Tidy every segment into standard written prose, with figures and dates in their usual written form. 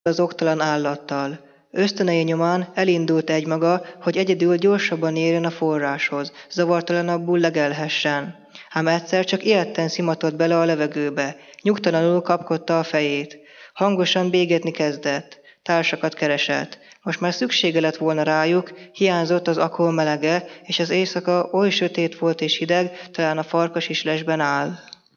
az oktalan állattal. Ösztönei nyomán elindult egymaga, hogy egyedül gyorsabban érjen a forráshoz, zavartalanabbul legelhessen. Ám egyszer csak ijedten szimatott bele a levegőbe, nyugtalanul kapkodta a fejét. Hangosan bégetni kezdett, társakat keresett. Most már szüksége lett volna rájuk, hiányzott az akol melege, és az éjszaka oly sötét volt és hideg, talán a farkas is lesben áll.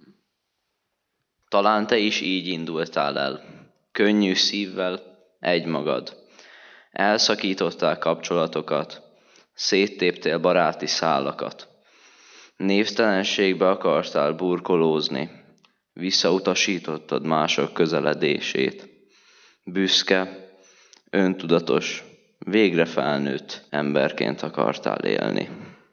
Talán te is így indultál el, könnyű szívvel, egymagad. Elszakítottál kapcsolatokat, széttéptél baráti szálakat. Névtelenségbe akartál burkolózni, visszautasítottad mások közeledését. Büszke, öntudatos, végre felnőtt emberként akartál élni.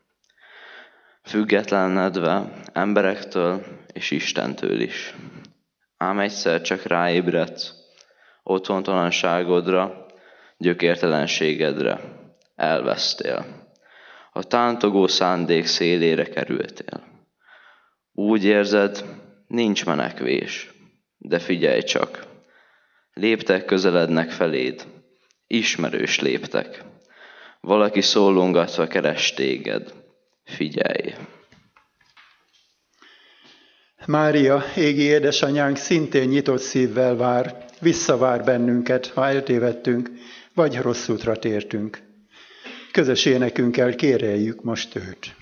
Függetlenedve emberektől és Istentől is. Ám egyszer csak ráébredsz otthontalanságodra, gyökértelenségedre, elvesztél. A tántogó szándék szélére kerültél. Úgy érzed, nincs menekvés, de figyelj csak. Léptek közelednek feléd, ismerős léptek. Valaki szólongatva keres téged, figyelj. Mária, égi édesanyánk szintén nyitott szívvel vár, visszavár bennünket, ha eltévedtünk, vagy rossz útra tértünk. Közös énekünkkel kéreljük most őt.